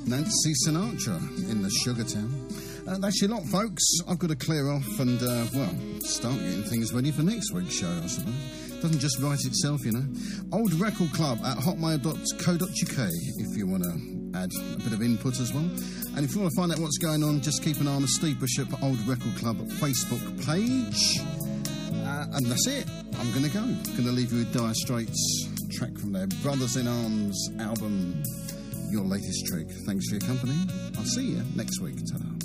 Nancy Sinatra in the Sugar Town. That's your lot, folks. I've got to clear off and, start getting things ready for next week's show, I suppose. Doesn't just write itself, you know. Old Record Club at hotmail.co.uk if you want to add a bit of input as well. And if you want to find out what's going on, just keep an eye on the Steve Bishop Old Record Club Facebook page. And that's it. I'm going to go. Going to leave you with Dire Straits, track from their Brothers in Arms album, Your Latest Trick. Thanks for your company. I'll see you next week. Ta-da.